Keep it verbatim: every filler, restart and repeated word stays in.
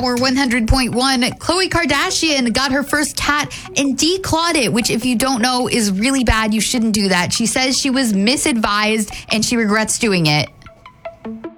Power one hundred point one. Khloe Kardashian got her first tat and declawed it, which, if you don't know, is really bad. You shouldn't do that. She says she was misadvised and she regrets doing it.